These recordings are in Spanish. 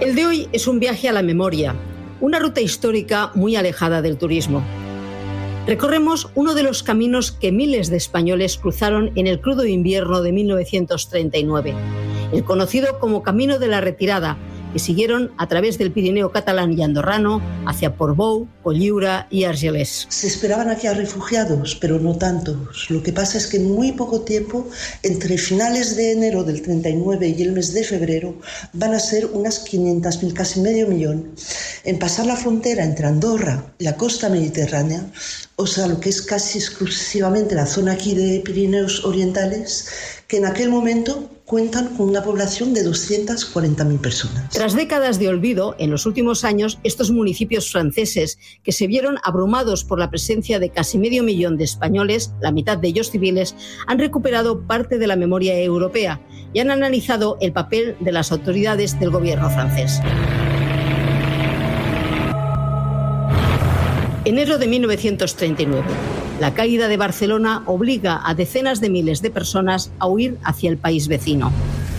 El de hoy es un viaje a la memoria, una ruta histórica muy alejada del turismo. Recorremos uno de los caminos que miles de españoles cruzaron en el crudo invierno de 1939, el conocido como Camino de la Retirada, que siguieron a través del Pirineo catalán y andorrano hacia Portbou, Cotlliure y Argelès. Se esperaban aquí a refugiados, pero no tantos. Lo que pasa es que en muy poco tiempo, entre finales de enero del 39 y el mes de febrero, van a ser unas 500.000, casi medio millón, en pasar la frontera entre Andorra y la costa mediterránea, o sea, lo que es casi exclusivamente la zona aquí de Pirineos Orientales, que en aquel momento cuentan con una población de 240.000 personas. Tras décadas de olvido, en los últimos años, estos municipios franceses, que se vieron abrumados por la presencia de casi medio millón de españoles, la mitad de ellos civiles, han recuperado parte de la memoria europea y han analizado el papel de las autoridades del gobierno francés. Enero de 1939. La caída de Barcelona obliga a decenas de miles de personas a huir hacia el país vecino.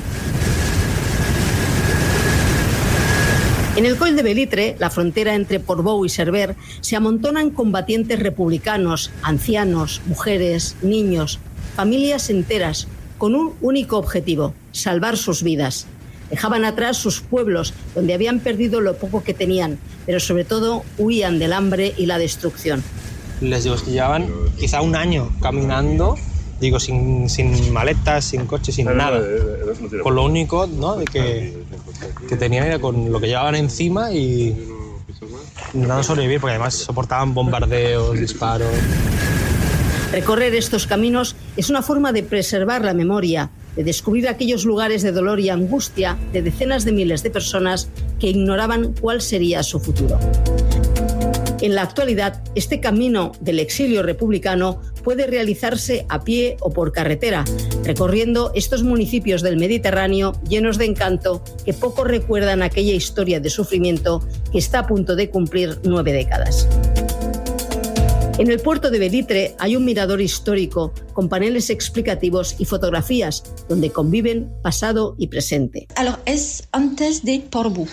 En el Coll de Belitre, la frontera entre Portbou y Cerver, se amontonan combatientes republicanos, ancianos, mujeres, niños, familias enteras, con un único objetivo: salvar sus vidas. Dejaban atrás sus pueblos, donde habían perdido lo poco que tenían, pero sobre todo huían del hambre y la destrucción. Les digo, es que llevaban quizá un año caminando, digo, sin maletas, sin coches, sin nada. Con lo único, ¿no?, de que tenían era con lo que llevaban encima y intentando sobrevivir, porque además soportaban bombardeos, disparos. Recorrer estos caminos es una forma de preservar la memoria, de descubrir aquellos lugares de dolor y angustia de decenas de miles de personas que ignoraban cuál sería su futuro. En la actualidad, este camino del exilio republicano puede realizarse a pie o por carretera, recorriendo estos municipios del Mediterráneo llenos de encanto que poco recuerdan aquella historia de sufrimiento que está a punto de cumplir 9 décadas. En el puerto de Belitre hay un mirador histórico con paneles explicativos y fotografías donde conviven pasado y presente. Alors, es antes de Portbou.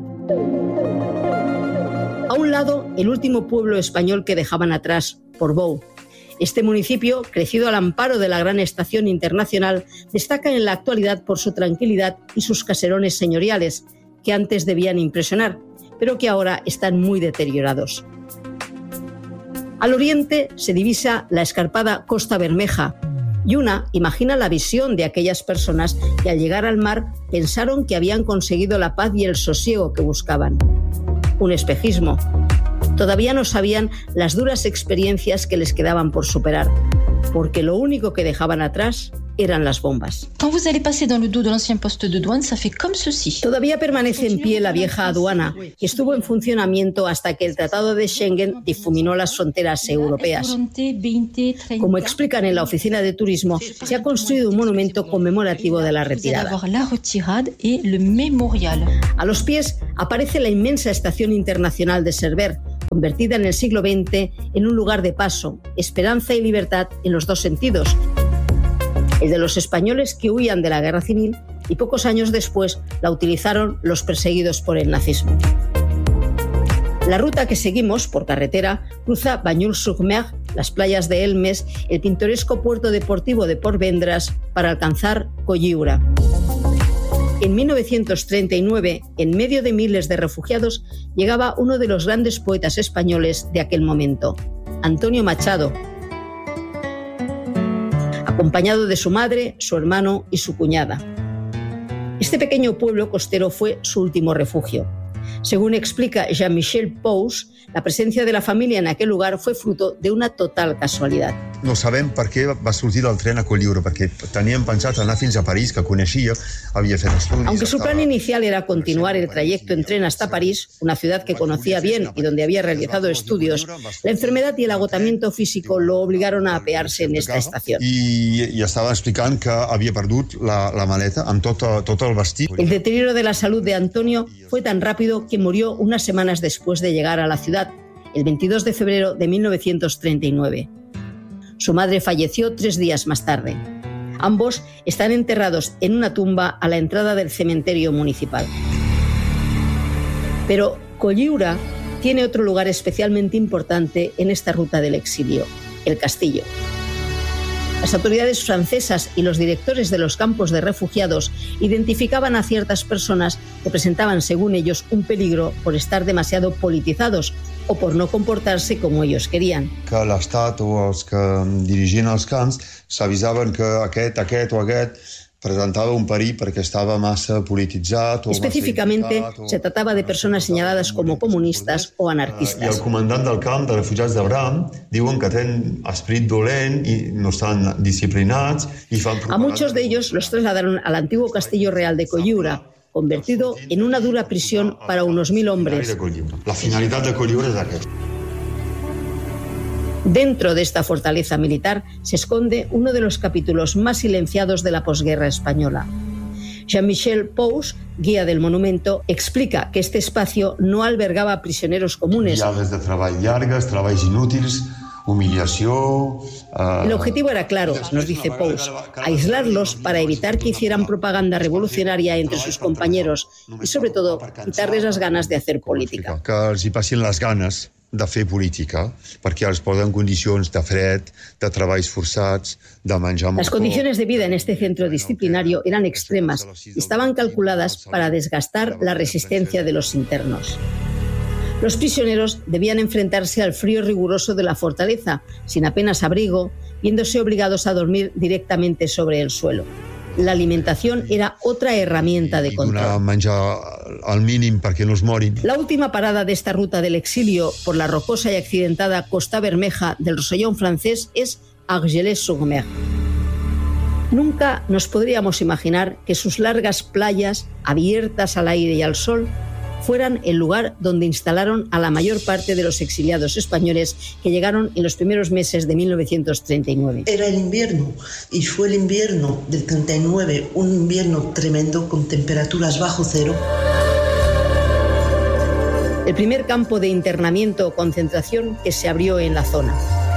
A un lado, el último pueblo español que dejaban atrás, Portbou. Este municipio, crecido al amparo de la gran estación internacional, destaca en la actualidad por su tranquilidad y sus caserones señoriales, que antes debían impresionar, pero que ahora están muy deteriorados. Al oriente se divisa la escarpada Costa Bermeja, y una imagina la visión de aquellas personas que al llegar al mar pensaron que habían conseguido la paz y el sosiego que buscaban. Un espejismo. Todavía no sabían las duras experiencias que les quedaban por superar, porque lo único que dejaban atrás eran las bombas. Quand vous allez passer dans le dos de l'ancien poste de douane, ça fait comme ceci. Todavía permanece en pie la vieja aduana, que estuvo en funcionamiento hasta que el Tratado de Schengen difuminó las fronteras europeas. Como explican en la Oficina de Turismo, se ha construido un monumento conmemorativo de la retirada. A los pies aparece la inmensa Estación Internacional de Cerver, convertida en el siglo XX en un lugar de paso, esperanza y libertad en los dos sentidos. El de los españoles que huían de la guerra civil y pocos años después la utilizaron los perseguidos por el nazismo. La ruta que seguimos por carretera cruza Banyuls-sur-Mer, las playas de Elmes, el pintoresco puerto deportivo de Portvendres para alcanzar Cotlliure. En 1939, en medio de miles de refugiados, llegaba uno de los grandes poetas españoles de aquel momento, Antonio Machado, acompañado de su madre, su hermano y su cuñada. Este pequeño pueblo costero fue su último refugio. Según explica Jean-Michel Pous, la presencia de la familia en aquel lugar fue fruto de una total casualidad. No sabem per què va sortir el tren a Cotlliure, perquè teníem pensat anar fins a París, que coneixia, havia fet estudis. Aunque su plan inicial era continuar el trayecto en tren hasta París, una ciudad que conocía bien y donde había realizado estudios, la enfermedad y el agotamiento físico lo obligaron a apearse en esta estación. I estava explicant que havia perdut la maleta amb tot el vestit. El deterioro de la salud de Antonio fue tan rápido que murió unas semanas después de llegar a la ciudad, el 22 de febrero de 1939. Su madre falleció 3 días más tarde. Ambos están enterrados en una tumba a la entrada del cementerio municipal. Pero Cotlliure tiene otro lugar especialmente importante en esta ruta del exilio, el castillo. Las autoridades francesas y los directores de los campos de refugiados identificaban a ciertas personas que presentaban, según ellos, un peligro por estar demasiado politizados o por no comportarse como ellos querían. Que l'Estat o els que dirigien els camps s'avisaven que aquest o aquest presentaba un perill porque estaba más polititzat. Específicamente, se trataba de personas señaladas como comunistas o anarquistas. I el comandant del camp de refugiats d'Abraham diuen que tenen esperit dolent i no estan disciplinats i fan propaganda. A muchos de ellos los trasladaron al antiguo castillo real de Cotlliure, convertido en una dura prisión para unos 1000 hombres. La finalitat de Cotlliure és aquesta. Dentro de esta fortaleza militar se esconde uno de los capítulos más silenciados de la posguerra española. Jean-Michel Pous, guía del monumento, explica que este espacio no albergaba prisioneros comunes. Diades de treball llargues, treballs inútils, humillació... El objetivo era claro, nos dice Pous, aislarlos para evitar que hicieran propaganda revolucionaria entre sus compañeros y, sobre todo, quitarles las ganas de hacer política. Que els hi passin les ganes de fer política, perquè els posen condicions de fred, de treballs forçats, de menjar molt poc. Las condiciones de vida en este centro disciplinario eran extremas y estaban calculadas para desgastar la resistencia de los internos. Los prisioneros debían enfrentarse al frío riguroso de la fortaleza, sin apenas abrigo, viéndose obligados a dormir directamente sobre el suelo. La alimentación era otra herramienta de control. Menjar al mínim perquè no es morin. La última parada de esta ruta del exilio por la rocosa y accidentada Costa Bermeja del Rosellón francés es Argelès-sur-Mer. Nunca nos podríamos imaginar que sus largas playas, abiertas al aire y al sol, fueran el lugar donde instalaron a la mayor parte de los exiliados españoles que llegaron en los primeros meses de 1939. Era el invierno y fue el invierno del 39, un invierno tremendo con temperaturas bajo cero. El primer campo de internamiento o concentración que se abrió en la zona.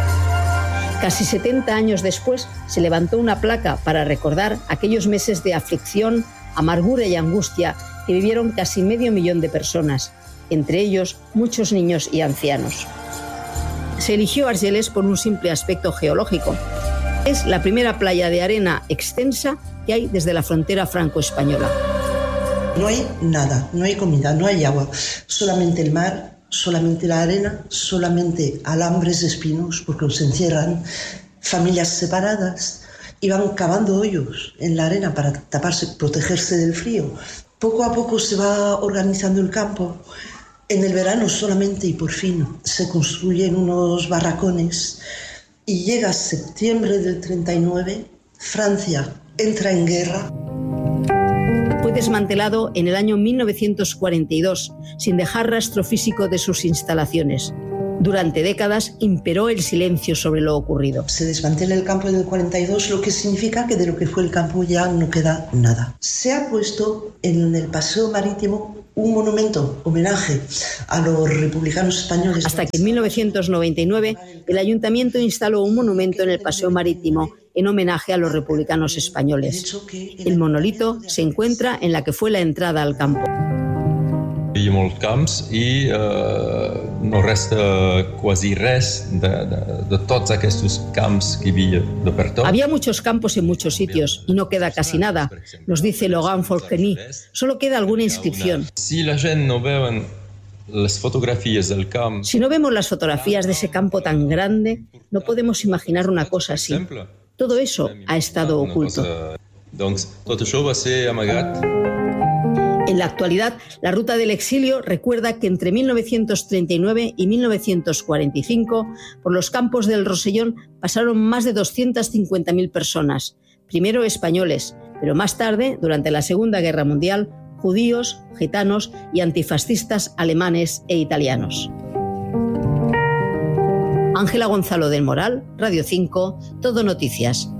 Casi 70 años después se levantó una placa para recordar aquellos meses de aflicción, amargura y angustia que vivieron casi 500.000 de personas, entre ellos muchos niños y ancianos. Se eligió Argelès por un simple aspecto geológico. Es la primera playa de arena extensa que hay desde la frontera franco-española. No hay nada, no hay comida, no hay agua, solamente el mar, solamente la arena, solamente alambres de espinos porque los encierran, familias separadas y van cavando hoyos en la arena para taparse, protegerse del frío. Poco a poco se va organizando el campo. En el verano solamente y por fin se construyen unos barracones y llega septiembre del 39, Francia entra en guerra. Fue desmantelado en el año 1942, sin dejar rastro físico de sus instalaciones. Durante décadas imperó el silencio sobre lo ocurrido. Se desmantela el campo en el 42, lo que significa que de lo que fue el campo ya no queda nada. Se ha puesto en el paseo marítimo un monumento, homenaje a los republicanos españoles. Hasta que en 1999 el ayuntamiento instaló un monumento en el paseo marítimo en homenaje a los republicanos españoles. El monolito se encuentra en la que fue la entrada al campo. Hi ha molts camps i no resta quasi res de tots aquests camps que hi havia de per tot. Había muchos campos en muchos sitios y no queda casi nada, nos dice Laurent Folqueny. Solo queda alguna inscripción. Si la gent no veuen les fotografies del camp... Si no vemos las fotografías de ese campo tan grande, no podemos imaginar una cosa así. Todo eso ha estado oculto. Doncs tot això va ser amagat. En la actualidad, la ruta del exilio recuerda que entre 1939 y 1945 por los campos del Rosellón pasaron más de 250.000 personas, primero españoles, pero más tarde, durante la Segunda Guerra Mundial, judíos, gitanos y antifascistas alemanes e italianos. Ángela Gonzalo del Moral, Radio 5, Todo Noticias.